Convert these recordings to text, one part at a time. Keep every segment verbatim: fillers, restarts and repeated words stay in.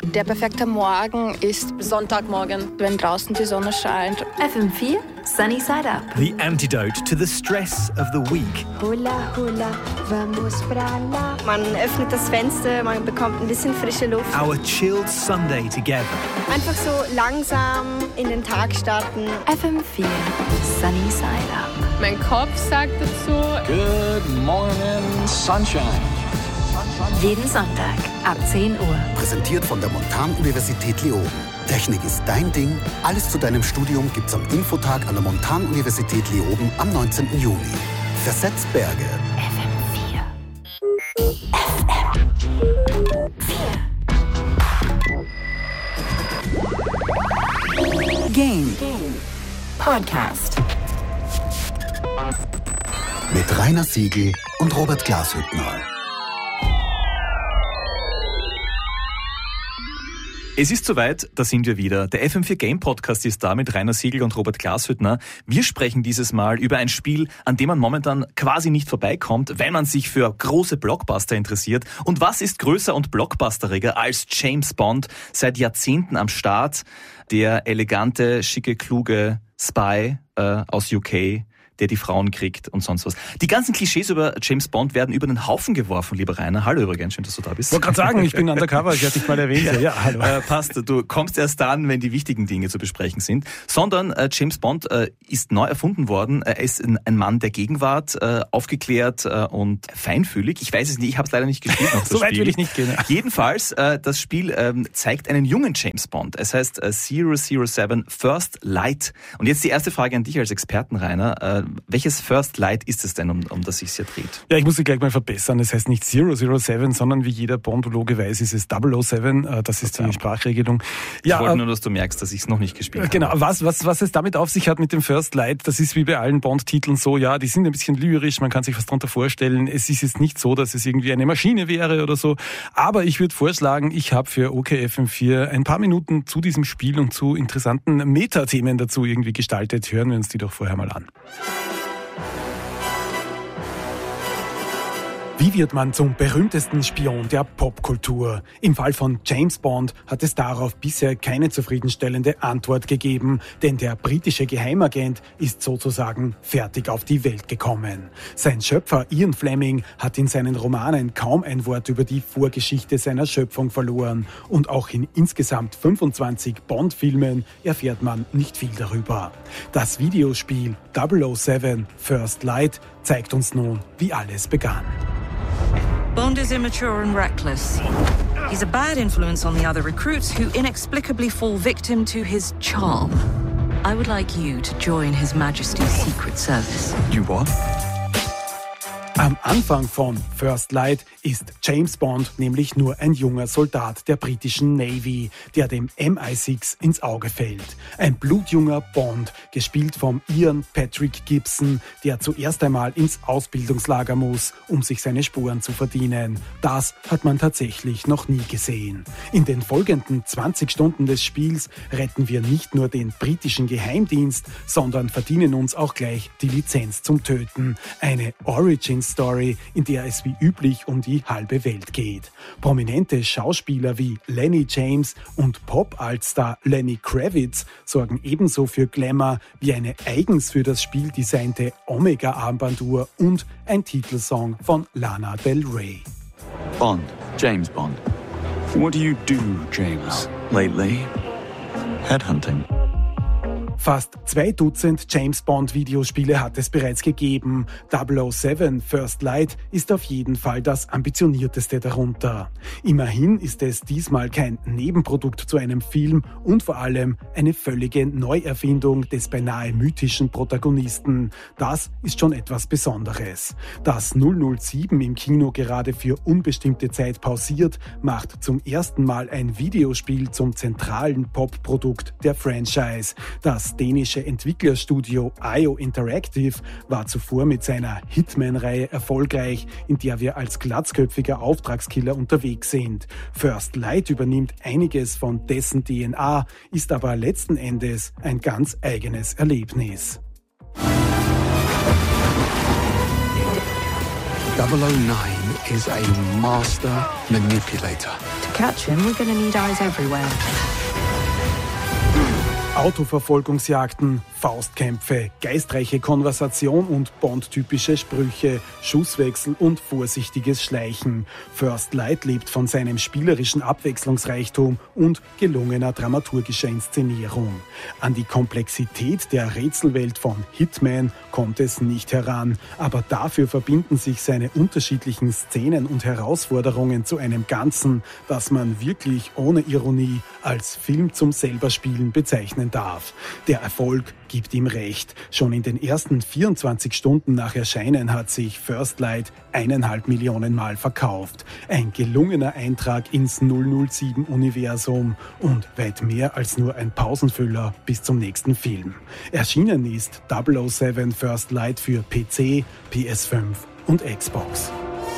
Der perfekte Morgen ist Sonntagmorgen, wenn draußen die Sonne scheint. F M vier Sunny Side Up. The antidote to the stress of the week. Hula, hula, vamos pra lá. Man öffnet das Fenster, man bekommt ein bisschen frische Luft. Our chilled Sunday together. Einfach so langsam in den Tag starten. F M vier Sunny Side Up. Mein Kopf sagt dazu: Good morning, Sunshine. Jeden Sonntag ab zehn Uhr. Präsentiert von der Montanuniversität Leoben. Technik ist dein Ding. Alles zu deinem Studium gibt's am Infotag an der Montanuniversität Leoben am neunzehnten Juni. Versetzt Berge. F M vier. F M vier. Game. Game. Podcast. Mit Rainer Siegel und Robert Glashüttner. Es ist soweit, da sind wir wieder. Der F M vier Game Podcast ist da mit Rainer Siegel und Robert Glashüttner. Wir sprechen dieses Mal über ein Spiel, an dem man momentan quasi nicht vorbeikommt, wenn man sich für große Blockbuster interessiert. Und was ist größer und blockbusteriger als James Bond, seit Jahrzehnten am Start? Der elegante, schicke, kluge Spy äh, aus U K, der die Frauen kriegt und sonst was. Die ganzen Klischees über James Bond werden über den Haufen geworfen, lieber Rainer. Hallo übrigens, schön, dass du da bist. Ich wollte gerade sagen, ich bin undercover, ich hatte dich mal erwähnt. Ja, ja, hallo. Äh, passt, du kommst erst dann, wenn die wichtigen Dinge zu besprechen sind. Sondern äh, James Bond äh, ist neu erfunden worden. Er ist ein, ein Mann der Gegenwart, äh, aufgeklärt äh, und feinfühlig. Ich weiß es nicht, ich habe es leider nicht gespielt noch. So weit will ich nicht gehen. Ja. Jedenfalls, äh, das Spiel ähm, zeigt einen jungen James Bond. Es heißt äh, null null sieben First Light. Und jetzt die erste Frage an dich als Experten, Rainer. Äh, welches First Light ist es denn, um, um das sich hier dreht? Ja, ich muss sie gleich mal verbessern. Es heißt nicht null null sieben, sondern wie jeder Bondologe weiß, ist es null null sieben. Das ist die ja. Sprachregelung. Ja, ich wollte äh, nur, dass du merkst, dass ich es noch nicht gespielt genau, habe. Genau, was, was, was es damit auf sich hat mit dem First Light, das ist wie bei allen Bond-Titeln so, ja, die sind ein bisschen lyrisch, man kann sich was darunter vorstellen. Es ist jetzt nicht so, dass es irgendwie eine Maschine wäre oder so. Aber ich würde vorschlagen, ich habe für O K F M vier ein paar Minuten zu diesem Spiel und zu interessanten Metathemen dazu irgendwie gestaltet. Hören wir uns die doch vorher mal an. Wie wird man zum berühmtesten Spion der Popkultur? Im Fall von James Bond hat es darauf bisher keine zufriedenstellende Antwort gegeben, denn der britische Geheimagent ist sozusagen fertig auf die Welt gekommen. Sein Schöpfer Ian Fleming hat in seinen Romanen kaum ein Wort über die Vorgeschichte seiner Schöpfung verloren und auch in insgesamt fünfundzwanzig Bond-Filmen erfährt man nicht viel darüber. Das Videospiel null null sieben First Light zeigt uns nun, wie alles begann. Bond is immature and reckless. He's a bad influence on the other recruits who inexplicably fall victim to his charm. I would like you to join His Majesty's Secret Service. You what? Am Anfang von First Light ist James Bond nämlich nur ein junger Soldat der britischen Navy, der dem M I sechs ins Auge fällt. Ein blutjunger Bond, gespielt vom Ian Patrick Gibson, der zuerst einmal ins Ausbildungslager muss, um sich seine Sporen zu verdienen. Das hat man tatsächlich noch nie gesehen. In den folgenden zwanzig Stunden des Spiels retten wir nicht nur den britischen Geheimdienst, sondern verdienen uns auch gleich die Lizenz zum Töten. Eine Origin Story, in der es wie üblich um die halbe Welt geht. Prominente Schauspieler wie Lenny James und Pop-Altstar Lenny Kravitz sorgen ebenso für Glamour wie eine eigens für das Spiel designte Omega-Armbanduhr und ein Titelsong von Lana Del Rey. Bond, James Bond. What do you do, James, lately? Headhunting. Fast zwei Dutzend James-Bond-Videospiele hat es bereits gegeben. null null sieben First Light ist auf jeden Fall das ambitionierteste darunter. Immerhin ist es diesmal kein Nebenprodukt zu einem Film und vor allem eine völlige Neuerfindung des beinahe mythischen Protagonisten. Das ist schon etwas Besonderes. Dass null null sieben im Kino gerade für unbestimmte Zeit pausiert, macht zum ersten Mal ein Videospiel zum zentralen Pop-Produkt der Franchise. Das dänische Entwicklerstudio I O Interactive war zuvor mit seiner Hitman-Reihe erfolgreich, in der wir als glatzköpfiger Auftragskiller unterwegs sind. First Light übernimmt einiges von dessen D N A, ist aber letzten Endes ein ganz eigenes Erlebnis. double oh nine is a master manipulator. To catch him, we're gonna need eyes everywhere. Autoverfolgungsjagden, Faustkämpfe, geistreiche Konversation und Bond-typische Sprüche, Schusswechsel und vorsichtiges Schleichen. First Light lebt von seinem spielerischen Abwechslungsreichtum und gelungener dramaturgischer Inszenierung. An die Komplexität der Rätselwelt von Hitman kommt es nicht heran, aber dafür verbinden sich seine unterschiedlichen Szenen und Herausforderungen zu einem Ganzen, das man wirklich ohne Ironie als Film zum Selberspielen bezeichnen darf. Der Erfolg gibt ihm recht. Schon in den ersten vierundzwanzig Stunden nach Erscheinen hat sich First Light eineinhalb Millionen Mal verkauft. Ein gelungener Eintrag ins null null sieben-Universum und weit mehr als nur ein Pausenfüller bis zum nächsten Film. Erschienen ist double oh seven First Light für P C, P S fünf und Xbox.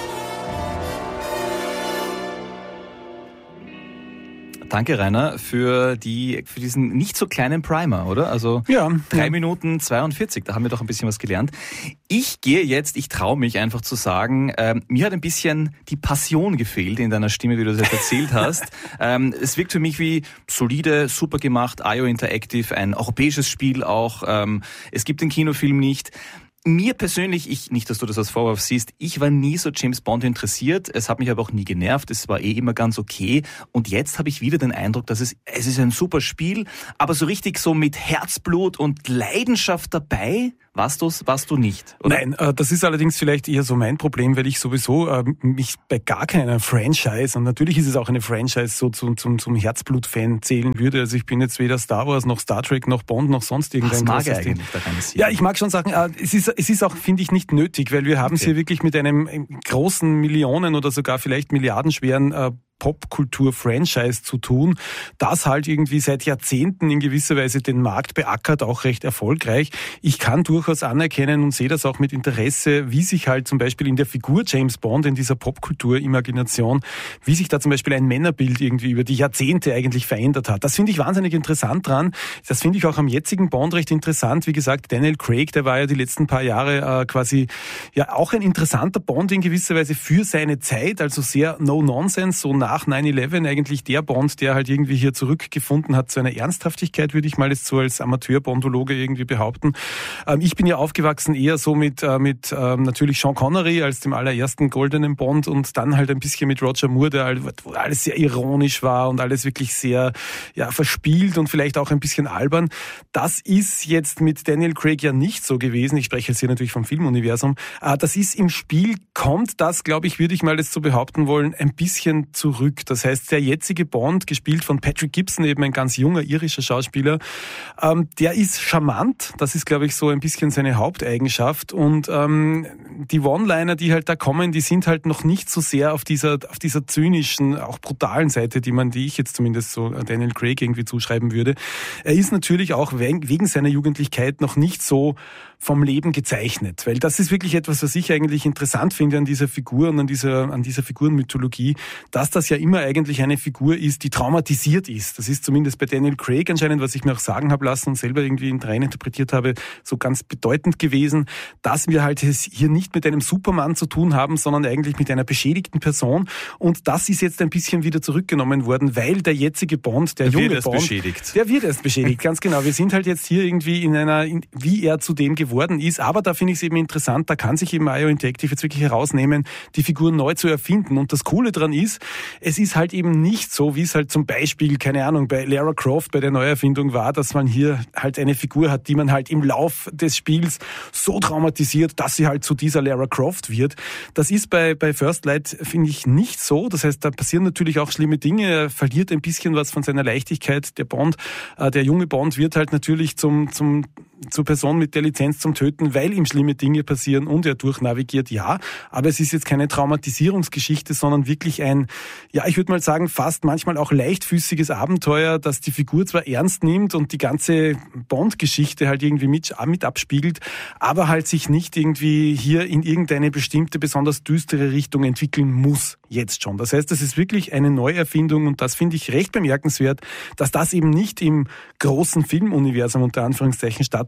Danke, Rainer, für, die, für diesen nicht so kleinen Primer, oder? Also ja, drei ja. Minuten zweiundvierzig, da haben wir doch ein bisschen was gelernt. Ich gehe jetzt, ich traue mich einfach zu sagen, ähm, mir hat ein bisschen die Passion gefehlt in deiner Stimme, wie du das jetzt erzählt hast. ähm, es wirkt für mich wie solide, super gemacht, I O Interactive, ein europäisches Spiel auch. Ähm, es gibt den Kinofilm nicht. Mir persönlich, ich nicht, dass du das als Vorwurf siehst, ich war nie so James Bond interessiert. Es hat mich aber auch nie genervt. Es war eh immer ganz okay. Und jetzt habe ich wieder den Eindruck, dass es, es ist ein super Spiel, aber so richtig so mit Herzblut und Leidenschaft dabei, warst du warst du nicht, oder? Nein, äh, das ist allerdings vielleicht eher so mein Problem, weil ich sowieso äh, mich bei gar keiner Franchise, und natürlich ist es auch eine Franchise, so zum, zum, zum Herzblut-Fan zählen würde. Also ich bin jetzt weder Star Wars, noch Star Trek, noch Bond, noch sonst irgendein Was mag großes eigentlich Ding. daran ist? Ja, ich mag schon sagen, äh, es ist es ist auch, finde ich, nicht nötig, weil wir haben es Okay. hier wirklich mit einem großen Millionen- oder sogar vielleicht milliardenschweren äh, Popkultur-Franchise zu tun, das halt irgendwie seit Jahrzehnten in gewisser Weise den Markt beackert, auch recht erfolgreich. Ich kann durchaus anerkennen und sehe das auch mit Interesse, wie sich halt zum Beispiel in der Figur James Bond, in dieser Popkultur-Imagination, wie sich da zum Beispiel ein Männerbild irgendwie über die Jahrzehnte eigentlich verändert hat. Das finde ich wahnsinnig interessant dran. Das finde ich auch am jetzigen Bond recht interessant. Wie gesagt, Daniel Craig, der war ja die letzten paar Jahre äh, quasi ja auch ein interessanter Bond in gewisser Weise für seine Zeit, also sehr No-Nonsense, so nach nine eleven eigentlich der Bond, der halt irgendwie hier zurückgefunden hat zu einer Ernsthaftigkeit, würde ich mal jetzt so als Amateur-Bondologe irgendwie behaupten. Ähm, ich bin ja aufgewachsen eher so mit, äh, mit ähm, natürlich Sean Connery als dem allerersten goldenen Bond und dann halt ein bisschen mit Roger Moore, der, wo alles sehr ironisch war und alles wirklich sehr ja, verspielt und vielleicht auch ein bisschen albern. Das ist jetzt mit Daniel Craig ja nicht so gewesen. Ich spreche jetzt hier natürlich vom Filmuniversum. Äh, das ist im Spiel, kommt das, glaube ich, würde ich mal jetzt so behaupten wollen, ein bisschen zurück. Das heißt, der jetzige Bond, gespielt von Patrick Gibson, eben ein ganz junger irischer Schauspieler, ähm, der ist charmant. Das ist, glaube ich, so ein bisschen seine Haupteigenschaft. Und ähm, die One-Liner, die halt da kommen, die sind halt noch nicht so sehr auf dieser, auf dieser zynischen, auch brutalen Seite, die man, die ich jetzt zumindest so Daniel Craig irgendwie zuschreiben würde. Er ist natürlich auch wegen seiner Jugendlichkeit noch nicht so vom Leben gezeichnet, weil das ist wirklich etwas, was ich eigentlich interessant finde an dieser Figur und an dieser, an dieser Figurenmythologie, dass das ja immer eigentlich eine Figur ist, die traumatisiert ist. Das ist zumindest bei Daniel Craig anscheinend, was ich mir auch sagen habe lassen und selber irgendwie in rein interpretiert habe, so ganz bedeutend gewesen, dass wir halt es hier nicht mit einem Superman zu tun haben, sondern eigentlich mit einer beschädigten Person. Und das ist jetzt ein bisschen wieder zurückgenommen worden, weil der jetzige Bond, der, der junge wird Bond, erst beschädigt. der wird erst beschädigt, ganz genau. Wir sind halt jetzt hier irgendwie in einer, in, wie er zu dem geworden ist. Aber da finde ich es eben interessant, da kann sich eben I O Interactive jetzt wirklich herausnehmen, die Figur neu zu erfinden. Und das Coole dran ist, es ist halt eben nicht so, wie es halt zum Beispiel, keine Ahnung, bei Lara Croft bei der Neuerfindung war, dass man hier halt eine Figur hat, die man halt im Lauf des Spiels so traumatisiert, dass sie halt zu dieser Lara Croft wird. Das ist bei, bei First Light, finde ich, nicht so. Das heißt, da passieren natürlich auch schlimme Dinge. Er verliert ein bisschen was von seiner Leichtigkeit. Der Bond, äh, der junge Bond wird halt natürlich zum, zum zur Person mit der Lizenz zum Töten, weil ihm schlimme Dinge passieren und er durchnavigiert, ja. Aber es ist jetzt keine Traumatisierungsgeschichte, sondern wirklich ein, ja, ich würde mal sagen, fast manchmal auch leichtfüßiges Abenteuer, das die Figur zwar ernst nimmt und die ganze Bond-Geschichte halt irgendwie mit, mit abspiegelt, aber halt sich nicht irgendwie hier in irgendeine bestimmte, besonders düstere Richtung entwickeln muss, jetzt schon. Das heißt, das ist wirklich eine Neuerfindung und das finde ich recht bemerkenswert, dass das eben nicht im großen Filmuniversum unter Anführungszeichen stattfindet,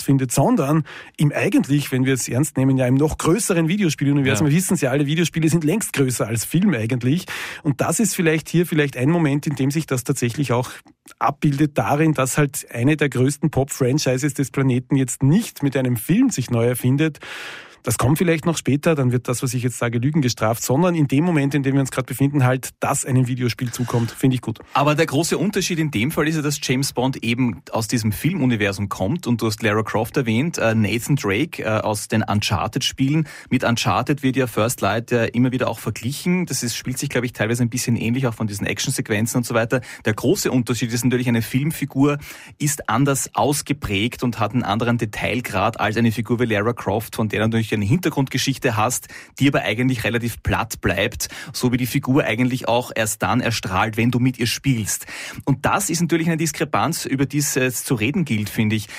stattfindet, sondern im eigentlich, wenn wir es ernst nehmen, ja im noch größeren Videospieluniversum. Ja. Wir wissen es ja alle, Videospiele sind längst größer als Film eigentlich. Und das ist vielleicht hier vielleicht ein Moment, in dem sich das tatsächlich auch abbildet darin, dass halt eine der größten Pop-Franchises des Planeten jetzt nicht mit einem Film sich neu erfindet. Das kommt vielleicht noch später, dann wird das, was ich jetzt sage, Lügen gestraft, sondern in dem Moment, in dem wir uns gerade befinden, halt, dass einem Videospiel zukommt, finde ich gut. Aber der große Unterschied in dem Fall ist ja, dass James Bond eben aus diesem Filmuniversum kommt und du hast Lara Croft erwähnt, Nathan Drake aus den Uncharted-Spielen. Mit Uncharted wird ja First Light ja immer wieder auch verglichen. Das ist, spielt sich, glaube ich, teilweise ein bisschen ähnlich, auch von diesen Actionsequenzen und so weiter. Der große Unterschied ist natürlich, eine Filmfigur ist anders ausgeprägt und hat einen anderen Detailgrad als eine Figur wie Lara Croft, von der natürlich eine Hintergrundgeschichte hast, die aber eigentlich relativ platt bleibt, so wie die Figur eigentlich auch erst dann erstrahlt, wenn du mit ihr spielst. Und das ist natürlich eine Diskrepanz, über die es zu reden gilt, finde ich.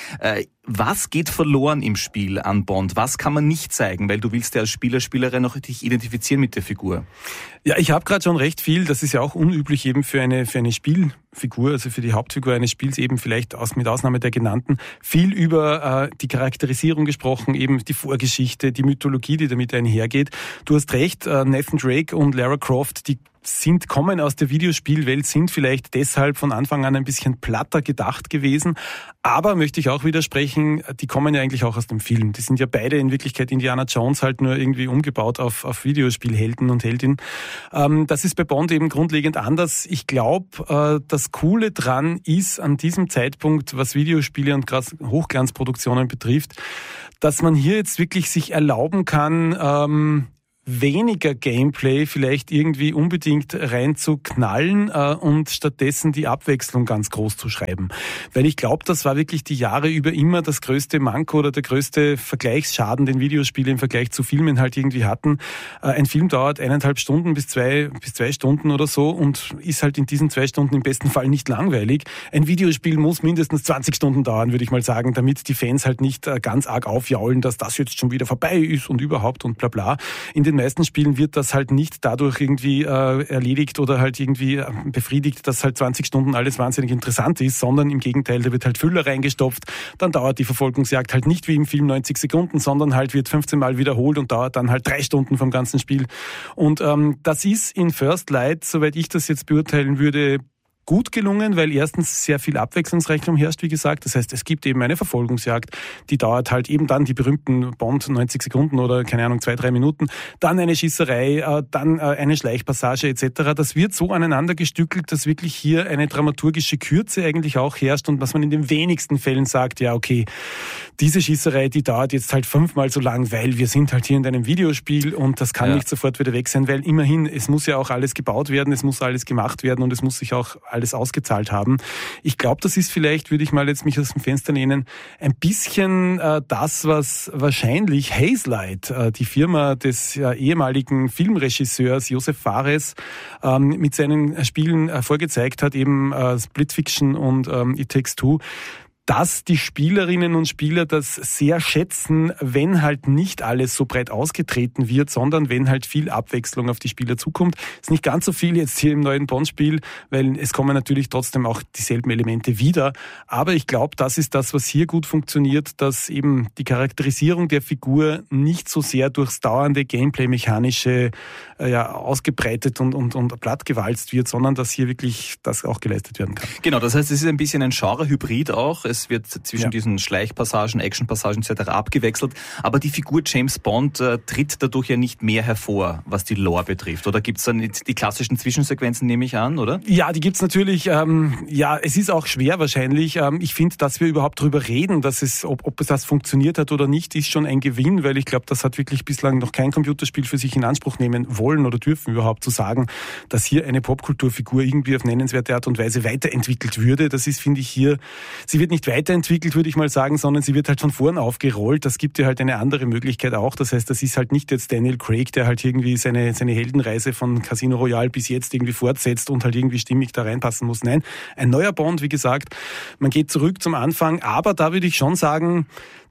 Was geht verloren im Spiel an Bond? Was kann man nicht zeigen? Weil du willst ja als Spieler, Spielerin noch dich identifizieren mit der Figur. Ja, ich habe gerade schon recht viel, das ist ja auch unüblich eben für eine, für eine Spielfigur, also für die Hauptfigur eines Spiels eben vielleicht aus, mit Ausnahme der genannten, viel über äh, die Charakterisierung gesprochen, eben die Vorgeschichte, die Mythologie, die damit einhergeht. Du hast recht, äh, Nathan Drake und Lara Croft, die sind, kommen aus der Videospielwelt, sind vielleicht deshalb von Anfang an ein bisschen platter gedacht gewesen. Aber möchte ich auch widersprechen, die kommen ja eigentlich auch aus dem Film. Die sind ja beide in Wirklichkeit Indiana Jones, halt nur irgendwie umgebaut auf, auf Videospielhelden und Heldinnen. Ähm, das ist bei Bond eben grundlegend anders. Ich glaube, äh, das Coole dran ist an diesem Zeitpunkt, was Videospiele und gerade Hochglanzproduktionen betrifft, dass man hier jetzt wirklich sich erlauben kann, ähm, weniger Gameplay vielleicht irgendwie unbedingt reinzuknallen äh, und stattdessen die Abwechslung ganz groß zu schreiben. Weil ich glaube, das war wirklich die Jahre über immer das größte Manko oder der größte Vergleichsschaden, den Videospiele im Vergleich zu Filmen halt irgendwie hatten. Äh, ein Film dauert eineinhalb Stunden bis zwei, bis zwei Stunden oder so und ist halt in diesen zwei Stunden im besten Fall nicht langweilig. Ein Videospiel muss mindestens zwanzig Stunden dauern, würde ich mal sagen, damit die Fans halt nicht äh, ganz arg aufjaulen, dass das jetzt schon wieder vorbei ist und überhaupt und bla bla. In den meisten Spielen wird das halt nicht dadurch irgendwie äh, erledigt oder halt irgendwie äh, befriedigt, dass halt zwanzig Stunden alles wahnsinnig interessant ist, sondern im Gegenteil, da wird halt Füller reingestopft, dann dauert die Verfolgungsjagd halt nicht wie im Film neunzig Sekunden, sondern halt wird fünfzehn Mal wiederholt und dauert dann halt drei Stunden vom ganzen Spiel. Und ähm, das ist in First Light, soweit ich das jetzt beurteilen würde, gut gelungen, weil erstens sehr viel Abwechslungsreichtum herrscht, wie gesagt. Das heißt, es gibt eben eine Verfolgungsjagd, die dauert halt eben dann die berühmten Bond neunzig Sekunden oder, keine Ahnung, zwei, drei Minuten. Dann eine Schießerei, dann eine Schleichpassage et cetera. Das wird so aneinander gestückelt, dass wirklich hier eine dramaturgische Kürze eigentlich auch herrscht und was man in den wenigsten Fällen sagt, ja okay, diese Schießerei, die dauert jetzt halt fünfmal so lang, weil wir sind halt hier in einem Videospiel und das kann ja nicht sofort wieder weg sein, weil immerhin, es muss ja auch alles gebaut werden, es muss alles gemacht werden und es muss sich auch alles ausgezahlt haben. Ich glaube, das ist vielleicht, würde ich mal jetzt mich aus dem Fenster lehnen, ein bisschen äh, das, was wahrscheinlich Hazelight, äh, die Firma des äh, ehemaligen Filmregisseurs Josef Fares, ähm, mit seinen Spielen äh, vorgezeigt hat, eben äh, Split Fiction und ähm, It Takes Two, dass die Spielerinnen und Spieler das sehr schätzen, wenn halt nicht alles so breit ausgetreten wird, sondern wenn halt viel Abwechslung auf die Spieler zukommt. Ist nicht ganz so viel jetzt hier im neuen Bond-Spiel, weil es kommen natürlich trotzdem auch dieselben Elemente wieder. Aber ich glaube, das ist das, was hier gut funktioniert, dass eben die Charakterisierung der Figur nicht so sehr durchs dauernde Gameplay-mechanische äh, ja, ausgebreitet und, und, und plattgewalzt wird, sondern dass hier wirklich das auch geleistet werden kann. Genau, das heißt, es ist ein bisschen ein Genre-Hybrid auch. Es Es wird zwischen ja. diesen Schleichpassagen, Actionpassagen et cetera abgewechselt. Aber die Figur James Bond äh, tritt dadurch ja nicht mehr hervor, was die Lore betrifft. Oder gibt es dann die klassischen Zwischensequenzen, nehme ich an, oder? Ja, die gibt's natürlich. Ähm, ja, es ist auch schwer wahrscheinlich. Ähm, ich finde, dass wir überhaupt darüber reden, dass es, ob, ob das funktioniert hat oder nicht, ist schon ein Gewinn, weil ich glaube, das hat wirklich bislang noch kein Computerspiel für sich in Anspruch nehmen wollen oder dürfen überhaupt zu sagen, dass hier eine Popkulturfigur irgendwie auf nennenswerte Art und Weise weiterentwickelt würde. Das ist, finde ich, hier, sie wird nicht weiterentwickelt, würde ich mal sagen, sondern sie wird halt von vorn aufgerollt. Das gibt ja halt eine andere Möglichkeit auch. Das heißt, das ist halt nicht jetzt Daniel Craig, der halt irgendwie seine, seine Heldenreise von Casino Royale bis jetzt irgendwie fortsetzt und halt irgendwie stimmig da reinpassen muss. Nein, ein neuer Bond, wie gesagt. Man geht zurück zum Anfang, aber da würde ich schon sagen,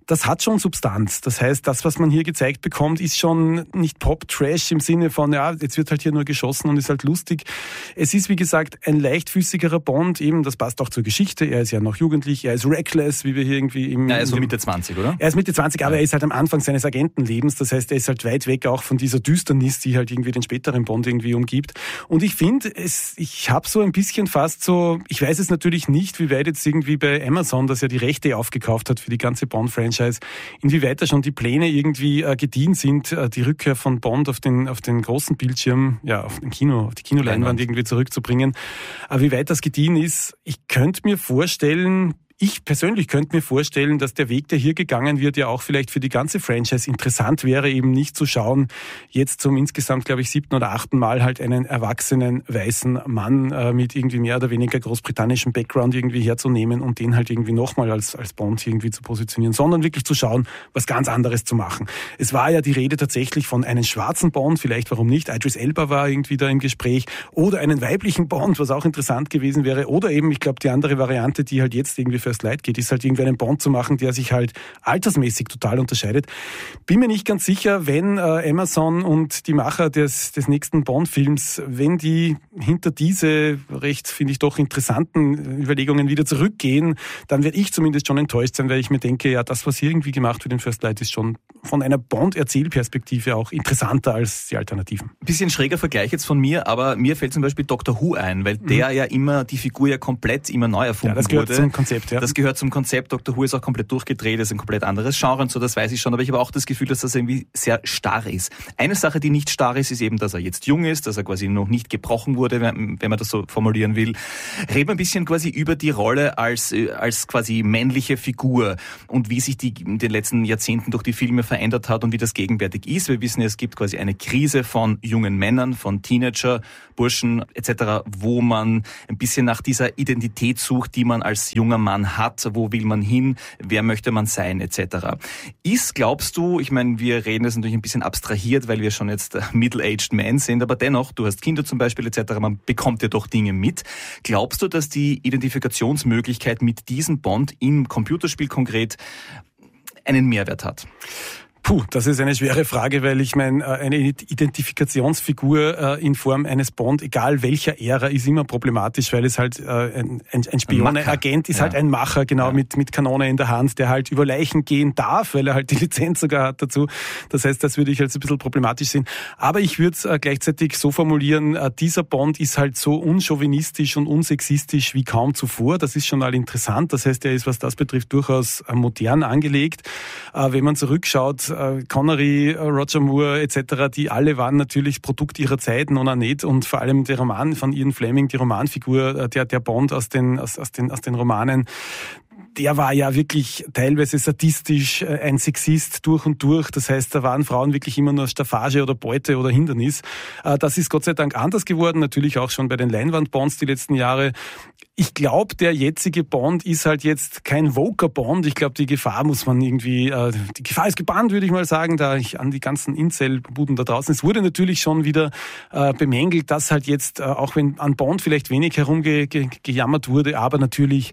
das hat schon Substanz. Das heißt, das, was man hier gezeigt bekommt, ist schon nicht Pop-Trash im Sinne von, ja, jetzt wird halt hier nur geschossen und ist halt lustig. Es ist, wie gesagt, ein leichtfüßigerer Bond, eben, das passt auch zur Geschichte. Er ist ja noch jugendlich, er ist reckless, wie wir hier irgendwie im... Ja, er ist so Mitte zwanzig, oder? Er ist Mitte zwanzig, aber er ist halt am Anfang seines Agentenlebens. Das heißt, er ist halt weit weg auch von dieser Düsternis, die halt irgendwie den späteren Bond irgendwie umgibt. Und ich finde, es, ich habe so ein bisschen fast so, ich weiß es natürlich nicht, wie weit jetzt irgendwie bei Amazon, das ja die Rechte aufgekauft hat für die ganze Bond-Franchise, inwieweit da schon die Pläne irgendwie äh, gediehen sind, äh, die Rückkehr von Bond auf den auf den großen Bildschirm, ja, auf den Kino, auf die Kinoleinwand irgendwie zurückzubringen. Aber wie weit das gediehen ist, ich könnte mir vorstellen, Ich persönlich könnte mir vorstellen, dass der Weg, der hier gegangen wird, ja auch vielleicht für die ganze Franchise interessant wäre, eben nicht zu schauen, jetzt zum insgesamt, glaube ich, siebten oder achten Mal halt einen erwachsenen, weißen Mann äh, mit irgendwie mehr oder weniger großbritannischem Background irgendwie herzunehmen und den halt irgendwie nochmal als, als Bond irgendwie zu positionieren, sondern wirklich zu schauen, was ganz anderes zu machen. Es war ja die Rede tatsächlich von einem schwarzen Bond, vielleicht warum nicht, Idris Elba war irgendwie da im Gespräch, oder einen weiblichen Bond, was auch interessant gewesen wäre, oder eben, ich glaube, die andere Variante, die halt jetzt irgendwie First Light geht, ist halt irgendwie einen Bond zu machen, der sich halt altersmäßig total unterscheidet. Bin mir nicht ganz sicher, wenn äh, Amazon und die Macher des, des nächsten Bond-Films, wenn die hinter diese recht, finde ich, doch interessanten Überlegungen wieder zurückgehen, dann werde ich zumindest schon enttäuscht sein, weil ich mir denke, ja, das, was hier irgendwie gemacht wird in First Light, ist schon von einer Bond-Erzählperspektive auch interessanter als die Alternativen. Bisschen schräger Vergleich jetzt von mir, aber mir fällt zum Beispiel Doctor Who ein, weil mhm. der ja immer, die Figur ja komplett immer neu erfunden wurde. Ja, das gehört wurde. zum Konzept, ja. Das gehört zum Konzept. Doctor Who ist auch komplett durchgedreht, ist ein komplett anderes Genre und so, das weiß ich schon, aber ich habe auch das Gefühl, dass das irgendwie sehr starr ist. Eine Sache, die nicht starr ist, ist eben, dass er jetzt jung ist, dass er quasi noch nicht gebrochen wurde, wenn man das so formulieren will. Reden wir ein bisschen quasi über die Rolle als, als quasi männliche Figur und wie sich die in den letzten Jahrzehnten durch die Filme verändert hat und wie das gegenwärtig ist. Wir wissen, es gibt quasi eine Krise von jungen Männern, von Teenager, Burschen et cetera, wo man ein bisschen nach dieser Identität sucht, die man als junger Mann hat. Wo will man hin? Wer möchte man sein? et cetera. Ist, glaubst du, ich meine, wir reden jetzt natürlich ein bisschen abstrahiert, weil wir schon jetzt middle-aged men sind, aber dennoch, du hast Kinder zum Beispiel et cetera, man bekommt ja doch Dinge mit. Glaubst du, dass die Identifikationsmöglichkeit mit diesem Bond im Computerspiel konkret einen Mehrwert hat? Puh, das ist eine schwere Frage, weil ich meine, eine Identifikationsfigur in Form eines Bond, egal welcher Ära, ist immer problematisch, weil es halt ein, ein Spion, ein Agent ist ja. halt ein Macher, genau, ja. mit, mit Kanone in der Hand, der halt über Leichen gehen darf, weil er halt die Lizenz sogar hat dazu. Das heißt, das würde ich halt ein bisschen problematisch sehen. Aber ich würde es gleichzeitig so formulieren, dieser Bond ist halt so unchauvinistisch und unsexistisch wie kaum zuvor. Das ist schon mal interessant. Das heißt, er ist, was das betrifft, durchaus modern angelegt. Wenn man zurückschaut, Connery, Roger Moore et cetera, die alle waren natürlich Produkt ihrer Zeit, non nicht, und vor allem der Roman von Ian Fleming, die Romanfigur, der, der Bond aus den, aus, aus den, aus den Romanen, der war ja wirklich teilweise sadistisch, ein Sexist durch und durch. Das heißt, da waren Frauen wirklich immer nur Staffage oder Beute oder Hindernis. Das ist Gott sei Dank anders geworden, natürlich auch schon bei den Leinwand-Bonds die letzten Jahre. Ich glaube, der jetzige Bond ist halt jetzt kein woker Bond. Ich glaube, die Gefahr muss man irgendwie, äh, die Gefahr ist gebannt, würde ich mal sagen, da ich an die ganzen Incel-Buden da draußen. Es wurde natürlich schon wieder äh, bemängelt, dass halt jetzt, äh, auch wenn an Bond vielleicht wenig herumgejammert wurde, aber natürlich,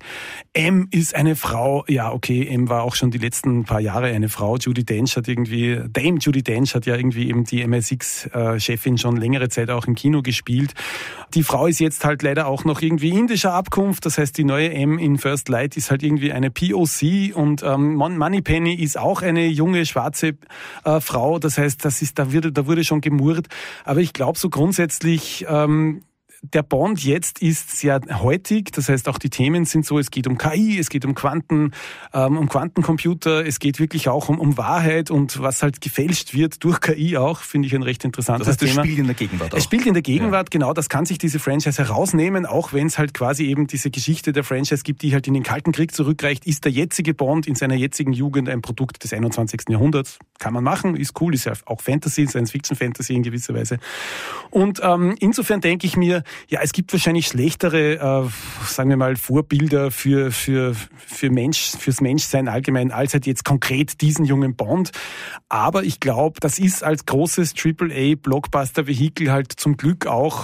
M ist eine Frau. Ja, okay, M war auch schon die letzten paar Jahre eine Frau. Judi Dench hat irgendwie, Dame Judi Dench hat ja irgendwie eben die M I six-Chefin schon längere Zeit auch im Kino gespielt. Die Frau ist jetzt halt leider auch noch irgendwie indischer Abkunft. Das heißt, die neue M in First Light ist halt irgendwie eine P O C und ähm, Moneypenny ist auch eine junge, schwarze äh, Frau. Das heißt, das ist, da wurde, da wurde schon gemurrt. Aber ich glaube so grundsätzlich, ähm, der Bond jetzt ist sehr heutig, das heißt auch die Themen sind so, es geht um K I, es geht um Quanten, ähm, um Quantencomputer, es geht wirklich auch um, um Wahrheit und was halt gefälscht wird durch K I auch, finde ich ein recht interessantes Thema. Das heißt, Thema. Es spielt in der Gegenwart auch. Es spielt in der Gegenwart, ja. Genau, das kann sich diese Franchise herausnehmen, auch wenn es halt quasi eben diese Geschichte der Franchise gibt, die halt in den Kalten Krieg zurückreicht, ist der jetzige Bond in seiner jetzigen Jugend ein Produkt des einundzwanzigsten Jahrhunderts, kann man machen, ist cool, ist ja auch Fantasy, Science-Fiction-Fantasy in gewisser Weise. Und ähm, insofern denke ich mir, ja, es gibt wahrscheinlich schlechtere, äh, sagen wir mal, Vorbilder für, für, für Mensch, fürs Menschsein allgemein, als halt jetzt konkret diesen jungen Bond. Aber ich glaube, das ist als großes Triple A Blockbuster-Vehikel halt zum Glück auch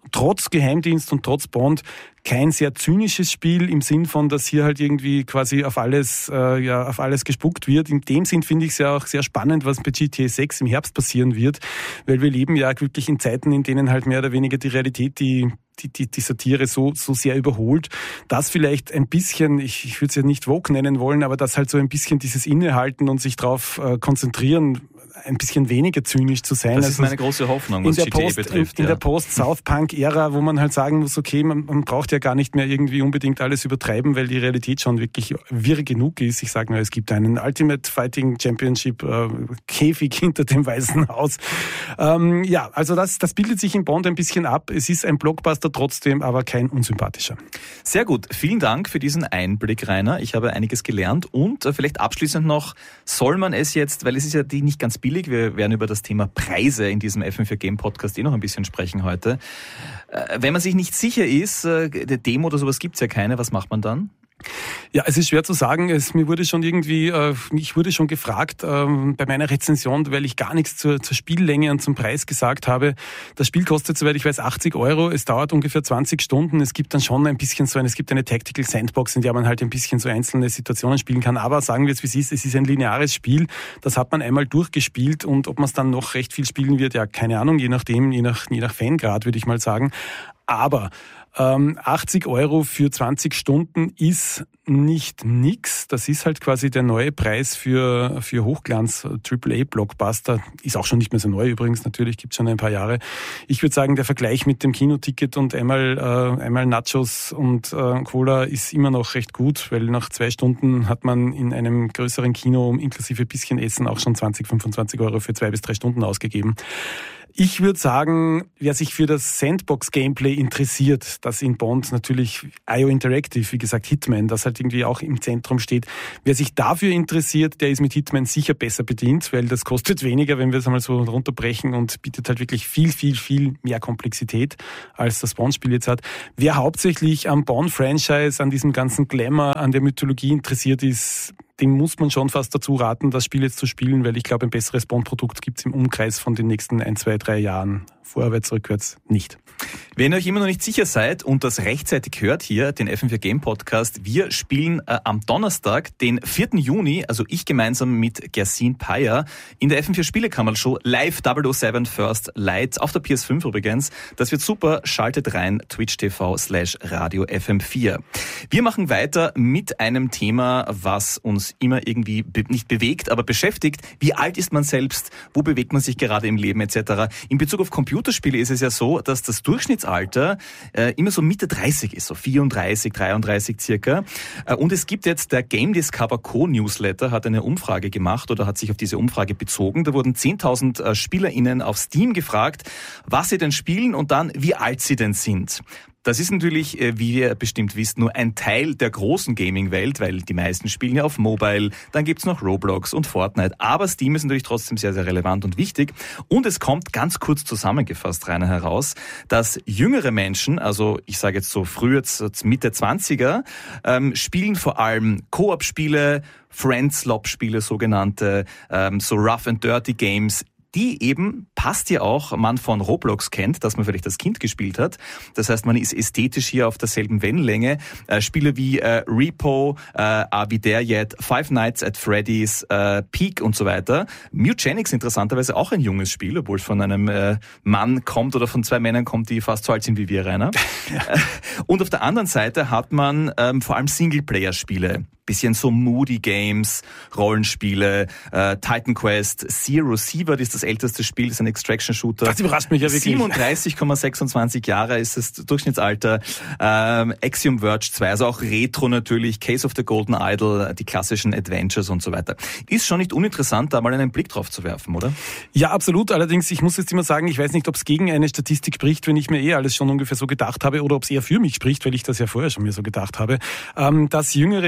trotz Geheimdienst und trotz Bond kein sehr zynisches Spiel im Sinn von, dass hier halt irgendwie quasi auf alles, äh, ja, auf alles gespuckt wird. In dem Sinn finde ich es ja auch sehr spannend, was bei G T A sechs im Herbst passieren wird, weil wir leben ja wirklich in Zeiten, in denen halt mehr oder weniger die Realität die Die, die, die Satire so, so sehr überholt, dass vielleicht ein bisschen, ich, ich würde es ja nicht Vogue nennen wollen, aber dass halt so ein bisschen dieses Innehalten und sich darauf äh, konzentrieren, ein bisschen weniger zynisch zu sein. Das also ist meine große Hoffnung, was in der G T A Post, betrifft. In, in ja. der Post-South-Punk-Ära, wo man halt sagen muss, okay, man, man braucht ja gar nicht mehr irgendwie unbedingt alles übertreiben, weil die Realität schon wirklich wirr genug ist. Ich sage mal, es gibt einen Ultimate Fighting Championship äh, Käfig hinter dem Weißen Haus. Ähm, ja, also das, das bildet sich in Bond ein bisschen ab. Es ist ein Blockbuster trotzdem, aber kein unsympathischer. Sehr gut. Vielen Dank für diesen Einblick, Rainer. Ich habe einiges gelernt und äh, vielleicht abschließend noch, soll man es jetzt, weil es ist ja die nicht ganz billig, wir werden über das Thema Preise in diesem F M vier Game Podcast eh noch ein bisschen sprechen heute. Äh, wenn man sich nicht sicher ist, äh, der Demo oder sowas gibt's ja keine, was macht man dann? Ja, es ist schwer zu sagen. Es, mir wurde schon irgendwie, äh, ich wurde schon gefragt ähm, bei meiner Rezension, weil ich gar nichts zur, zur Spiellänge und zum Preis gesagt habe. Das Spiel kostet, soweit ich weiß, achtzig Euro. Es dauert ungefähr zwanzig Stunden. Es gibt dann schon ein bisschen so ein, es gibt eine Tactical Sandbox, in der man halt ein bisschen so einzelne Situationen spielen kann. Aber sagen wir es, wie es ist, es ist ein lineares Spiel. Das hat man einmal durchgespielt und ob man es dann noch recht viel spielen wird, ja, keine Ahnung, je nachdem, je nach, je nach Fangrad, würde ich mal sagen. Aber Ähm, achtzig Euro für zwanzig Stunden ist nicht nix. Das ist halt quasi der neue Preis für, für Hochglanz-Triple A-Blockbuster. Ist auch schon nicht mehr so neu übrigens, natürlich, gibt schon ein paar Jahre. Ich würde sagen, der Vergleich mit dem Kinoticket und einmal, äh, einmal Nachos und äh, Cola ist immer noch recht gut, weil nach zwei Stunden hat man in einem größeren Kino inklusive bisschen Essen auch schon zwanzig, fünfundzwanzig Euro für zwei bis drei Stunden ausgegeben. Ich würde sagen, wer sich für das Sandbox-Gameplay interessiert, das in Bond natürlich I O Interactive, wie gesagt Hitman, das halt irgendwie auch im Zentrum steht. Wer sich dafür interessiert, der ist mit Hitman sicher besser bedient, weil das kostet weniger, wenn wir es einmal so runterbrechen und bietet halt wirklich viel, viel, viel mehr Komplexität, als das Bond-Spiel jetzt hat. Wer hauptsächlich am Bond-Franchise, an diesem ganzen Glamour, an der Mythologie interessiert ist, dem muss man schon fast dazu raten, das Spiel jetzt zu spielen, weil ich glaube, ein besseres Bond-Produkt gibt es im Umkreis von den nächsten ein, zwei, drei Jahren vorwärts, rückwärts nicht. Wenn ihr euch immer noch nicht sicher seid und das rechtzeitig hört hier, den F M vier Game Podcast, wir spielen äh, am Donnerstag, den vierten Juni, also ich gemeinsam mit Gersin Payer, in der F M vier Spielekammer-Show live double oh seven First Light auf der P S fünf übrigens. Das wird super, schaltet rein, twitch punkt t v slash radio F M vier. Wir machen weiter mit einem Thema, was uns immer irgendwie be- nicht bewegt, aber beschäftigt. Wie alt ist man selbst? Wo bewegt man sich gerade im Leben et cetera? In Bezug auf Computerspiele ist es ja so, dass das Durchschnittsalter äh, immer so Mitte dreißig ist, so vierunddreißig, dreiunddreißig circa. Äh, und es gibt jetzt, der Game Discover Co-Newsletter hat eine Umfrage gemacht oder hat sich auf diese Umfrage bezogen. Da wurden zehntausend äh, SpielerInnen auf Steam gefragt, was sie denn spielen und dann, wie alt sie denn sind. Das ist natürlich, wie ihr bestimmt wisst, nur ein Teil der großen Gaming-Welt, weil die meisten spielen ja auf Mobile, dann gibt's noch Roblox und Fortnite, aber Steam ist natürlich trotzdem sehr, sehr relevant und wichtig und es kommt ganz kurz zusammengefasst, Rainer, heraus, dass jüngere Menschen, also ich sage jetzt so früher, Mitte zwanziger, ähm, spielen vor allem Koop-Spiele, Friends-Lop-Spiele sogenannte, ähm, so Rough and Dirty Games, die eben, passt ja auch, man von Roblox kennt, dass man vielleicht als Kind gespielt hat. Das heißt, man ist ästhetisch hier auf derselben Wellenlänge. Äh, Spiele wie äh, Repo, äh, Are We There Yet, Five Nights at Freddy's, äh, Peak und so weiter. Mutagenics interessanterweise auch ein junges Spiel, obwohl es von einem äh, Mann kommt oder von zwei Männern kommt, die fast so alt sind wie wir, Rainer. Ja. Und auf der anderen Seite hat man ähm, vor allem Singleplayer-Spiele. Bisschen so Moody Games, Rollenspiele, äh, Titan Quest, Zero Sievert ist das älteste Spiel, ist ein Extraction-Shooter. Das überrascht mich ja wirklich. siebenunddreißig Komma sechsundzwanzig Jahre ist das Durchschnittsalter. Ähm, Axiom Verge zwei, also auch Retro natürlich, Case of the Golden Idol, die klassischen Adventures und so weiter. Ist schon nicht uninteressant, da mal einen Blick drauf zu werfen, oder? Ja, absolut. Allerdings, ich muss jetzt immer sagen, ich weiß nicht, ob es gegen eine Statistik spricht, wenn ich mir eh alles schon ungefähr so gedacht habe, oder ob es eher für mich spricht, weil ich das ja vorher schon mir so gedacht habe, ähm, dass jüngere Menschen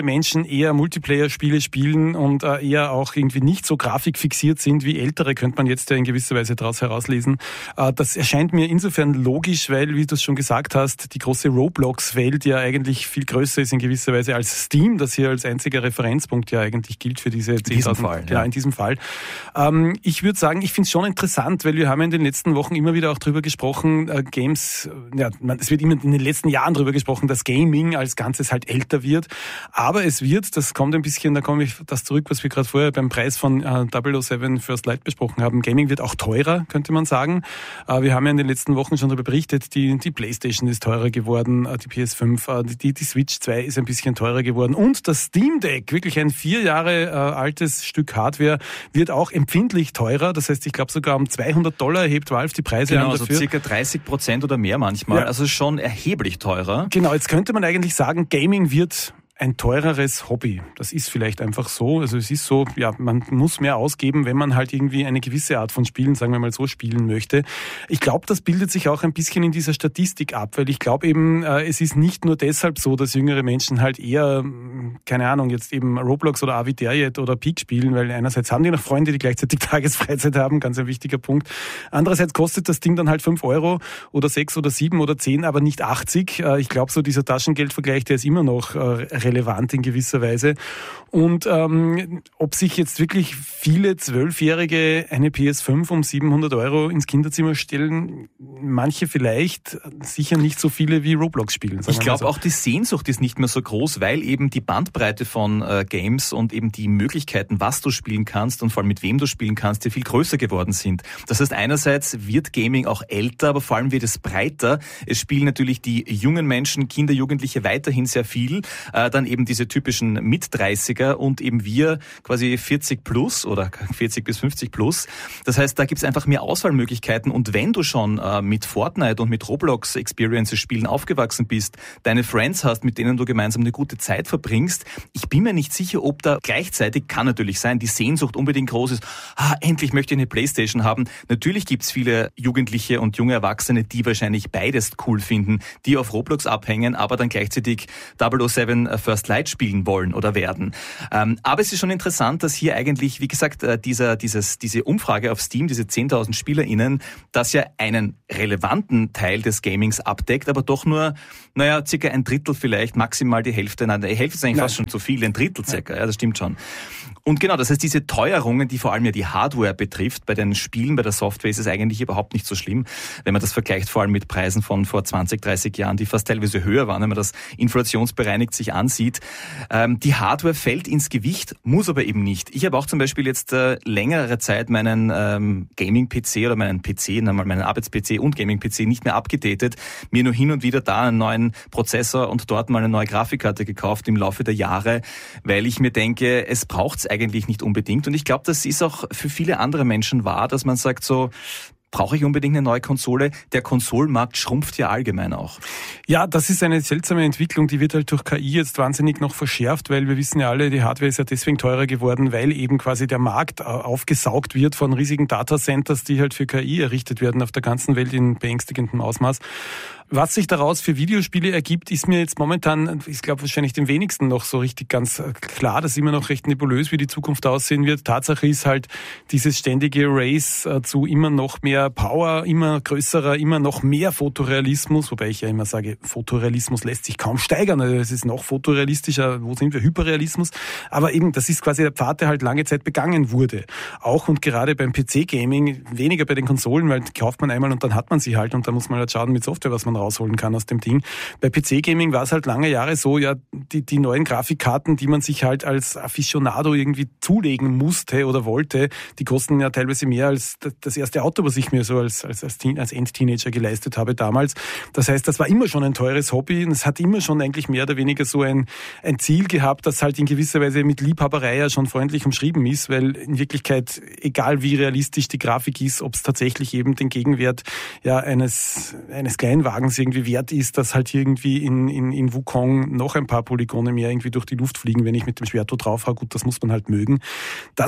eher Multiplayer-Spiele spielen und äh, eher auch irgendwie nicht so grafikfixiert sind wie ältere, könnte man jetzt ja in gewisser Weise daraus herauslesen. Äh, das erscheint mir insofern logisch, weil, wie du es schon gesagt hast, die große Roblox-Welt ja eigentlich viel größer ist in gewisser Weise als Steam, das hier als einziger Referenzpunkt ja eigentlich gilt für diese zehntausend. Fall, ja. ja, in diesem Fall. Ähm, ich würde sagen, ich finde es schon interessant, weil wir haben in den letzten Wochen immer wieder auch drüber gesprochen, äh, Games, ja, man, es wird immer in den letzten Jahren drüber gesprochen, dass Gaming als Ganzes halt älter wird. Aber es wird, das kommt ein bisschen, da komme ich das zurück, was wir gerade vorher beim Preis von äh, double oh seven First Light besprochen haben. Gaming wird auch teurer, könnte man sagen. Äh, wir haben ja in den letzten Wochen schon darüber berichtet, die, die PlayStation ist teurer geworden, äh, die P S fünf, äh, die, die Switch zwei ist ein bisschen teurer geworden und das Steam Deck, wirklich ein vier Jahre äh, altes Stück Hardware, wird auch empfindlich teurer. Das heißt, ich glaube sogar um zweihundert Dollar erhebt Valve die Preise genau, an dafür. Also circa dreißig Prozent oder mehr manchmal. Ja. Also schon erheblich teurer. Genau, jetzt könnte man eigentlich sagen, Gaming wird ein teureres Hobby. Das ist vielleicht einfach so. Also es ist so, ja, man muss mehr ausgeben, wenn man halt irgendwie eine gewisse Art von Spielen, sagen wir mal so, spielen möchte. Ich glaube, das bildet sich auch ein bisschen in dieser Statistik ab, weil ich glaube eben, äh, es ist nicht nur deshalb so, dass jüngere Menschen halt eher, keine Ahnung, jetzt eben Roblox oder Aviteriet oder Peak spielen, weil einerseits haben die noch Freunde, die gleichzeitig Tagesfreizeit haben, ganz ein wichtiger Punkt. Andererseits kostet das Ding dann halt fünf Euro oder sechs oder sieben oder zehn, aber nicht achtzig. Äh, ich glaube, so dieser Taschengeldvergleich, der ist immer noch äh, relevant in gewisser Weise. Und ähm, ob sich jetzt wirklich viele Zwölfjährige eine P S fünf um siebenhundert Euro ins Kinderzimmer stellen, manche vielleicht, sicher nicht so viele wie Roblox spielen. Ich glaube so. Auch die Sehnsucht ist nicht mehr so groß, weil eben die Bandbreite von äh, Games und eben die Möglichkeiten, was du spielen kannst und vor allem mit wem du spielen kannst, die viel größer geworden sind. Das heißt, einerseits wird Gaming auch älter, aber vor allem wird es breiter. Es spielen natürlich die jungen Menschen, Kinder, Jugendliche weiterhin sehr viel. Äh, dann eben diese typischen Mit-dreißiger und eben wir quasi vierzig plus oder vierzig bis fünfzig plus. Das heißt, da gibt es einfach mehr Auswahlmöglichkeiten und wenn du schon äh, mit Fortnite und mit Roblox Experiences Spielen aufgewachsen bist, deine Friends hast, mit denen du gemeinsam eine gute Zeit verbringst, ich bin mir nicht sicher, ob da gleichzeitig, kann natürlich sein, die Sehnsucht unbedingt groß ist, ah, endlich möchte ich eine Playstation haben. Natürlich gibt es viele Jugendliche und junge Erwachsene, die wahrscheinlich beides cool finden, die auf Roblox abhängen, aber dann gleichzeitig double oh seven First Light spielen wollen oder werden. Ähm, aber es ist schon interessant, dass hier eigentlich, wie gesagt, äh, dieser, dieses, diese Umfrage auf Steam, diese zehntausend SpielerInnen, das ja einen relevanten Teil des Gamings abdeckt, aber doch nur, naja, circa ein Drittel vielleicht, maximal die Hälfte. Nein, die Hälfte ist eigentlich Nein. fast schon zu viel, ein Drittel circa, ja, das stimmt schon. Und genau, das heißt, diese Teuerungen, die vor allem ja die Hardware betrifft, bei den Spielen, bei der Software ist es eigentlich überhaupt nicht so schlimm, wenn man das vergleicht vor allem mit Preisen von vor zwanzig, dreißig Jahren, die fast teilweise höher waren, wenn man das inflationsbereinigt sich ansieht. Ähm, die Hardware fällt ins Gewicht, muss aber eben nicht. Ich habe auch zum Beispiel jetzt äh, längere Zeit meinen ähm, Gaming-P C oder meinen P C, meinen Arbeits-P C und Gaming-P C nicht mehr abgedatet, mir nur hin und wieder da einen neuen Prozessor und dort mal eine neue Grafikkarte gekauft im Laufe der Jahre, weil ich mir denke, es braucht's eigentlich nicht unbedingt. Und ich glaube, das ist auch für viele andere Menschen wahr, dass man sagt so, brauche ich unbedingt eine neue Konsole? Der Konsolenmarkt schrumpft ja allgemein auch. Ja, das ist eine seltsame Entwicklung, die wird halt durch K I jetzt wahnsinnig noch verschärft, weil wir wissen ja alle, die Hardware ist ja deswegen teurer geworden, weil eben quasi der Markt aufgesaugt wird von riesigen Datacenters, die halt für K I errichtet werden auf der ganzen Welt in beängstigendem Ausmaß. Was sich daraus für Videospiele ergibt, ist mir jetzt momentan, ich glaube wahrscheinlich dem wenigsten noch so richtig ganz klar. Das ist immer noch recht nebulös, wie die Zukunft aussehen wird. Tatsache ist halt dieses ständige Race zu immer noch mehr Power, immer größerer, immer noch mehr Fotorealismus, wobei ich ja immer sage, Fotorealismus lässt sich kaum steigern. Also es ist noch fotorealistischer, wo sind wir? Hyperrealismus. Aber eben, das ist quasi der Pfad, der halt lange Zeit begangen wurde. Auch und gerade beim P C-Gaming, weniger bei den Konsolen, weil die kauft man einmal und dann hat man sie halt und dann muss man halt schauen mit Software, was man rausholen kann aus dem Ding. Bei P C-Gaming war es halt lange Jahre so, ja, die, die neuen Grafikkarten, die man sich halt als Aficionado irgendwie zulegen musste oder wollte, die kosten ja teilweise mehr als das erste Auto, was ich mir so als, als, als, Teen, als Endteenager geleistet habe damals. Das heißt, das war immer schon ein teures Hobby und es hat immer schon eigentlich mehr oder weniger so ein, ein Ziel gehabt, das halt in gewisser Weise mit Liebhaberei ja schon freundlich umschrieben ist, weil in Wirklichkeit, egal wie realistisch die Grafik ist, ob es tatsächlich eben den Gegenwert ja eines, eines Kleinwagens irgendwie wert ist, dass halt irgendwie in, in, in Wukong noch ein paar Polygone mehr irgendwie durch die Luft fliegen, wenn ich mit dem Schwert drauf habe. Gut, das muss man halt mögen. Das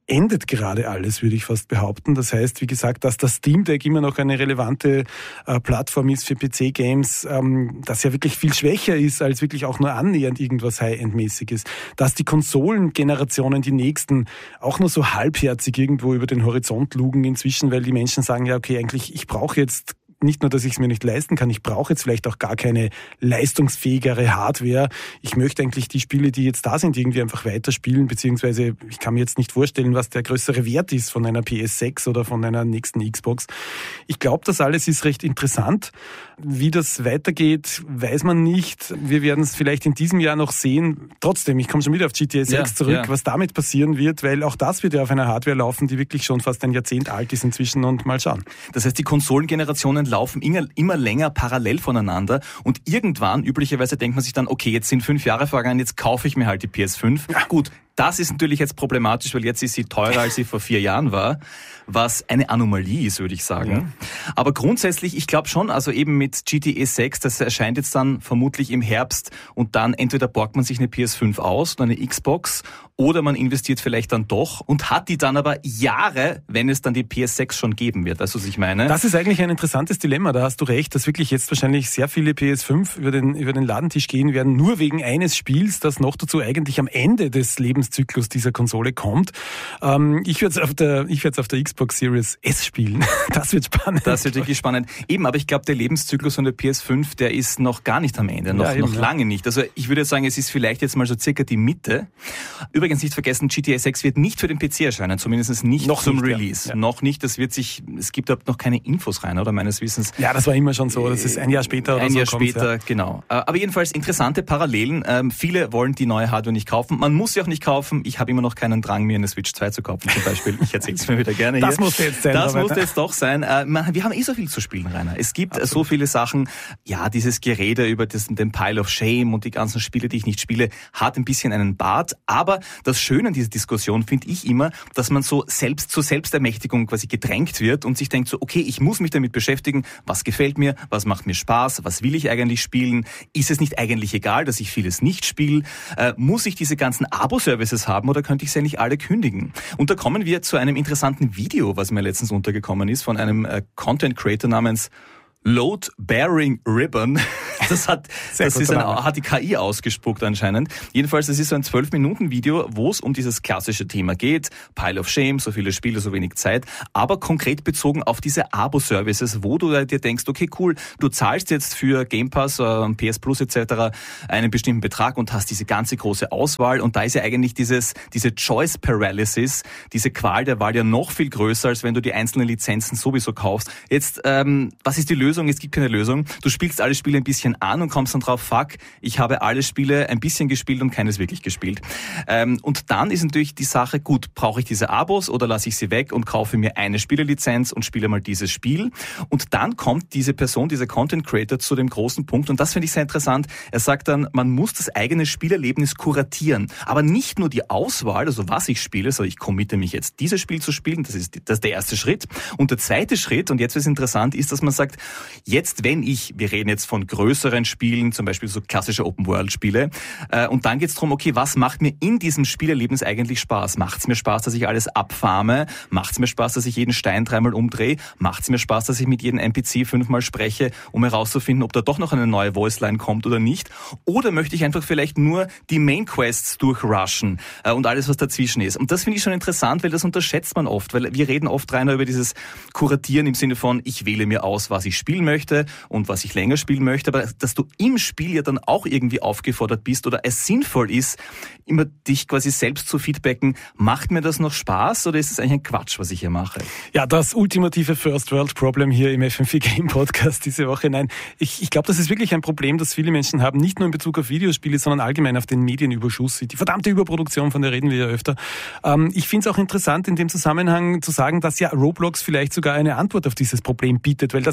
endet gerade alles, würde ich fast behaupten. Das heißt, wie gesagt, dass das Steam Deck immer noch eine relevante äh, Plattform ist für P C-Games, ähm, das ja wirklich viel schwächer ist, als wirklich auch nur annähernd irgendwas High-End-mäßiges. Dass die Konsolengenerationen, die nächsten, auch nur so halbherzig irgendwo über den Horizont lugen inzwischen, weil die Menschen sagen, ja okay, eigentlich, ich brauche jetzt nicht nur, dass ich es mir nicht leisten kann, ich brauche jetzt vielleicht auch gar keine leistungsfähigere Hardware. Ich möchte eigentlich die Spiele, die jetzt da sind, irgendwie einfach weiterspielen, beziehungsweise ich kann mir jetzt nicht vorstellen, was der größere Wert ist von einer P S sechs oder von einer nächsten Xbox. Ich glaube, das alles ist recht interessant. Wie das weitergeht, weiß man nicht. Wir werden es vielleicht in diesem Jahr noch sehen. Trotzdem, ich komme schon wieder auf G T A sechs ja, zurück, ja. was damit passieren wird, weil auch das wird ja auf einer Hardware laufen, die wirklich schon fast ein Jahrzehnt alt ist inzwischen und mal schauen. Das heißt, die Konsolengenerationen laufen immer länger parallel voneinander und irgendwann, üblicherweise denkt man sich dann, okay, jetzt sind fünf Jahre vergangen, jetzt kaufe ich mir halt die P S fünf. Ja. Gut, das ist natürlich jetzt problematisch, weil jetzt ist sie teurer, als sie vor vier Jahren war, was eine Anomalie ist, würde ich sagen. Ja. Aber grundsätzlich, ich glaube schon, also eben mit G T A sechs, das erscheint jetzt dann vermutlich im Herbst und dann entweder borgt man sich eine P S fünf aus oder eine Xbox oder man investiert vielleicht dann doch und hat die dann aber Jahre, wenn es dann die P S sechs schon geben wird. Weißt du, was ich meine? Das ist eigentlich ein interessantes Dilemma, da hast du recht, dass wirklich jetzt wahrscheinlich sehr viele P S fünf über den, über den Ladentisch gehen werden, nur wegen eines Spiels, das noch dazu eigentlich am Ende des Lebenszyklus dieser Konsole kommt. Ähm, ich werde es auf der, ich werde es auf der Xbox Series S spielen. Das wird spannend. Das wird wirklich spannend. Eben, aber ich glaube, der Lebenszyklus von der P S fünf, der ist noch gar nicht am Ende, noch, ja, eben, noch lange ja. nicht. Also ich würde sagen, es ist vielleicht jetzt mal so circa die Mitte. Übrigens nicht vergessen, G T A sechs wird nicht für den P C erscheinen, zumindest nicht noch zum nicht, Release. Ja. Ja. Noch nicht, das wird sich, es gibt da noch keine Infos rein, oder meines Wissens. Ja, das war immer schon so, das ist ein Jahr später oder ein so. Ein Jahr kommt, später, ja. genau. Aber jedenfalls interessante Parallelen. Ähm, viele wollen die neue Hardware nicht kaufen. Man muss sie auch nicht kaufen. Ich habe immer noch keinen Drang, mir eine Switch zwei zu kaufen, zum Beispiel. Ich erzähle es mir wieder gerne hier. Das musste jetzt sein. Das musste jetzt doch sein. Äh, wir haben eh so viel zu spielen, Rainer. Es gibt Absolut. so viele Sachen. Ja, dieses Gerede über das, den Pile of Shame und die ganzen Spiele, die ich nicht spiele, hat ein bisschen einen Bart. Aber das Schöne an dieser Diskussion finde ich immer, dass man so selbst zur Selbstermächtigung quasi gedrängt wird und sich denkt so, okay, ich muss mich damit beschäftigen, was gefällt mir, was macht mir Spaß, was will ich eigentlich spielen, ist es nicht eigentlich egal, dass ich vieles nicht spiele, äh, muss ich diese ganzen Abo-Services haben oder könnte ich sie eigentlich alle kündigen? Und da kommen wir zu einem interessanten Video, was mir letztens untergekommen ist, von einem äh, Content-Creator namens Load Bearing Ribbon. Das hat, das ist ein, hat die K I ausgespuckt anscheinend. Jedenfalls, das ist so ein zwölf Minuten Video, wo es um dieses klassische Thema geht. Pile of Shame, so viele Spiele, so wenig Zeit. Aber konkret bezogen auf diese Abo-Services, wo du dir denkst, okay, cool, du zahlst jetzt für Game Pass, äh, P S Plus et cetera einen bestimmten Betrag und hast diese ganze große Auswahl. Und da ist ja eigentlich dieses, diese Choice Paralysis, diese Qual der Wahl ja noch viel größer, als wenn du die einzelnen Lizenzen sowieso kaufst. Jetzt, ähm, was ist die Lösung? Es gibt keine Lösung. Du spielst alle Spiele ein bisschen an und kommst dann drauf, fuck, ich habe alle Spiele ein bisschen gespielt und keines wirklich gespielt. Ähm, und dann ist natürlich die Sache, gut, brauche ich diese Abos oder lasse ich sie weg und kaufe mir eine Spielelizenz und spiele mal dieses Spiel. Und dann kommt diese Person, dieser Content Creator zu dem großen Punkt und das finde ich sehr interessant. Er sagt dann, man muss das eigene Spielerlebnis kuratieren. Aber nicht nur die Auswahl, also was ich spiele, also ich committe mich jetzt, dieses Spiel zu spielen, das ist, das ist der erste Schritt. Und der zweite Schritt, und jetzt wird es interessant, ist, dass man sagt, jetzt, wenn ich, wir reden jetzt von größeren Spielen, zum Beispiel so klassische Open-World-Spiele, äh, und dann geht es darum, okay, was macht mir in diesem Spielerlebnis eigentlich Spaß? Macht es mir Spaß, dass ich alles abfarme? Macht es mir Spaß, dass ich jeden Stein dreimal umdrehe? Macht es mir Spaß, dass ich mit jedem N P C fünfmal spreche, um herauszufinden, ob da doch noch eine neue Voiceline kommt oder nicht? Oder möchte ich einfach vielleicht nur die Main-Quests durchrushen äh, und alles, was dazwischen ist? Und das finde ich schon interessant, weil das unterschätzt man oft, weil wir reden oft rein über dieses Kuratieren im Sinne von, ich wähle mir aus, was ich spielen möchte und was ich länger spielen möchte, aber dass du im Spiel ja dann auch irgendwie aufgefordert bist oder es sinnvoll ist, immer dich quasi selbst zu feedbacken, macht mir das noch Spaß oder ist es eigentlich ein Quatsch, was ich hier mache? Ja, das ultimative First World Problem hier im F M vier Game Podcast diese Woche. Nein, ich, ich glaube, das ist wirklich ein Problem, das viele Menschen haben, nicht nur in Bezug auf Videospiele, sondern allgemein auf den Medienüberschuss, die verdammte Überproduktion, von der reden wir ja öfter. Ähm, ich finde es auch interessant, in dem Zusammenhang zu sagen, dass ja Roblox vielleicht sogar eine Antwort auf dieses Problem bietet, weil das hat eben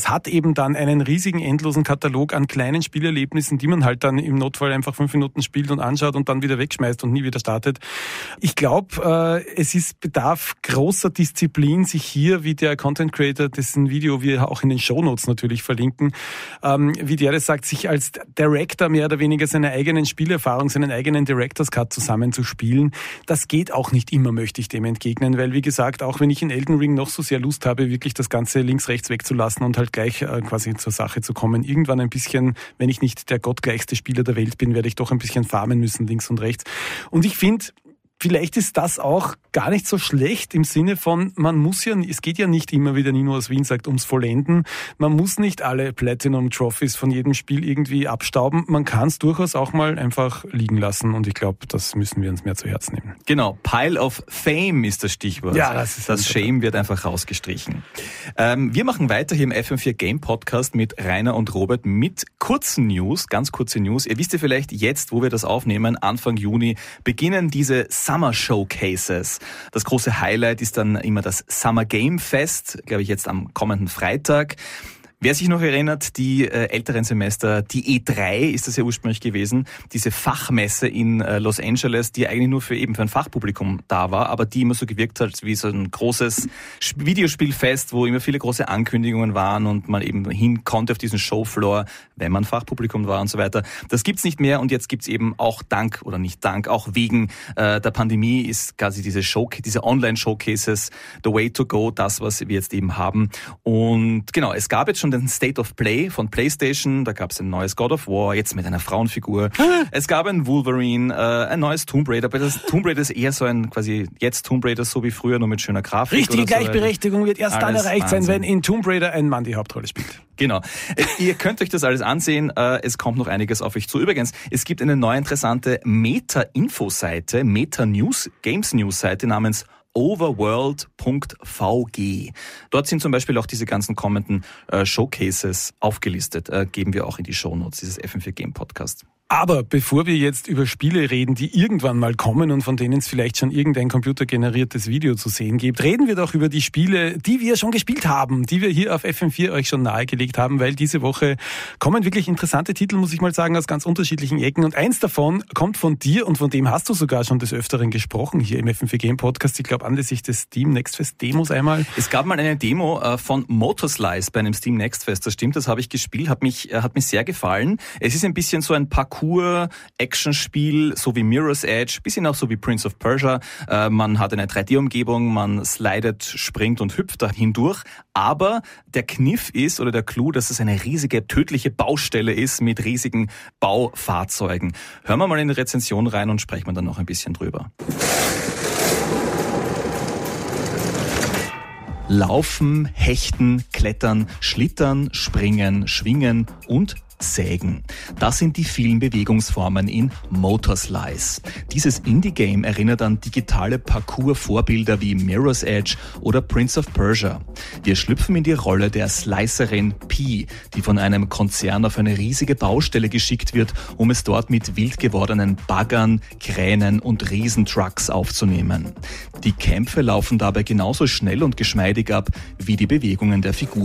haben dann einen riesigen, endlosen Katalog an kleinen Spielerlebnissen, die man halt dann im Notfall einfach fünf Minuten spielt und anschaut und dann wieder wegschmeißt und nie wieder startet. Ich glaube, äh, es ist Bedarf großer Disziplin, sich hier, wie der Content Creator, dessen Video wir auch in den Shownotes natürlich verlinken, ähm, wie der das sagt, sich als Director mehr oder weniger seine eigenen Spielerfahrung, seinen eigenen Director's Cut zusammenzuspielen. Das geht auch nicht immer, möchte ich dem entgegnen, weil wie gesagt, auch wenn ich in Elden Ring noch so sehr Lust habe, wirklich das Ganze links, rechts wegzulassen und halt gleich äh, quasi zur Sache zu kommen, irgendwann ein bisschen, wenn ich nicht der gottgleichste Spieler der Welt bin, werde ich doch ein bisschen farmen müssen, links und rechts. Und ich finde, vielleicht ist das auch gar nicht so schlecht im Sinne von, man muss ja, es geht ja nicht immer, wie der Nino aus Wien sagt, ums Vollenden. Man muss nicht alle Platinum-Trophies von jedem Spiel irgendwie abstauben. Man kann es durchaus auch mal einfach liegen lassen und ich glaube, das müssen wir uns mehr zu Herzen nehmen. Genau, Pile of Fame ist das Stichwort. Ja, das ist das Shame wird einfach rausgestrichen. Ähm, wir machen weiter hier im F M vier Game Podcast mit Rainer und Robert mit kurzen News, ganz kurze News. Ihr wisst ja vielleicht jetzt, wo wir das aufnehmen, Anfang Juni, beginnen diese Summer Showcases. Das große Highlight ist dann immer das Summer Game Fest, glaube ich jetzt am kommenden Freitag. Wer sich noch erinnert, die äh, älteren Semester, die E drei ist das ja ursprünglich gewesen, diese Fachmesse in äh, Los Angeles, die eigentlich nur für eben für ein Fachpublikum da war, aber die immer so gewirkt hat wie so ein großes Videospielfest, wo immer viele große Ankündigungen waren und man eben hin konnte auf diesen Showfloor, wenn man Fachpublikum war und so weiter. Das gibt's nicht mehr und jetzt gibt's eben auch dank oder nicht dank, auch wegen äh, der Pandemie ist quasi diese Show, diese Online-Showcases the way to go, das, was wir jetzt eben haben. Und genau, es gab jetzt schon den State of Play von PlayStation, da gab es ein neues God of War, jetzt mit einer Frauenfigur. Es gab ein Wolverine, äh, ein neues Tomb Raider, aber das Tomb Raider ist eher so ein, quasi jetzt Tomb Raider so wie früher, nur mit schöner Grafik. Richtige oder so. Gleichberechtigung wird erst dann erreicht Wahnsinn sein, wenn in Tomb Raider ein Mann die Hauptrolle spielt. Genau. Ihr könnt euch das alles ansehen. Es kommt noch einiges auf euch zu. Übrigens, es gibt eine neue interessante Meta-Info-Seite, Meta-News, Games-News-Seite namens overworld punkt v g. Dort sind zum Beispiel auch diese ganzen kommenden äh, Showcases aufgelistet. Äh, geben wir auch in die Shownotes dieses F M vier Game Podcast. Aber bevor wir jetzt über Spiele reden, die irgendwann mal kommen und von denen es vielleicht schon irgendein computergeneriertes Video zu sehen gibt, reden wir doch über die Spiele, die wir schon gespielt haben, die wir hier auf F M vier euch schon nahegelegt haben, weil diese Woche kommen wirklich interessante Titel, muss ich mal sagen, aus ganz unterschiedlichen Ecken. Und eins davon kommt von dir und von dem hast du sogar schon des Öfteren gesprochen hier im F M vier Game Podcast. Ich glaube, anlässlich des Steam Next Fest Demos einmal. Es gab mal eine Demo äh, von Motorslice bei einem Steam Next Fest. Das stimmt, das habe ich gespielt, hat mich, äh, hat mir sehr gefallen. Es ist ein bisschen so ein Parcours Actionspiel, so wie Mirror's Edge, bisschen auch so wie Prince of Persia. Äh, man hat eine drei D-Umgebung, man slidet, springt und hüpft da hindurch. Aber der Kniff ist, oder der Clou, dass es eine riesige, tödliche Baustelle ist mit riesigen Baufahrzeugen. Hören wir mal in die Rezension rein und sprechen wir dann noch ein bisschen drüber. Laufen, hechten, klettern, schlittern, springen, schwingen und sägen. Das sind die vielen Bewegungsformen in Motorslice. Dieses Indie-Game erinnert an digitale Parcours-Vorbilder wie Mirror's Edge oder Prince of Persia. Wir schlüpfen in die Rolle der Slicerin P, die von einem Konzern auf eine riesige Baustelle geschickt wird, um es dort mit wild gewordenen Baggern, Kränen und Riesentrucks aufzunehmen. Die Kämpfe laufen dabei genauso schnell und geschmeidig ab wie die Bewegungen der Figuren.